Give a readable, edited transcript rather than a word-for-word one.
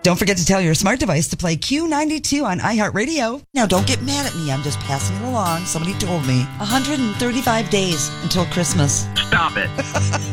Don't forget to tell your smart device to play Q92 on iHeartRadio. Now, don't get mad at me. I'm just passing it along. Somebody told me. 135 days until Christmas. Stop it.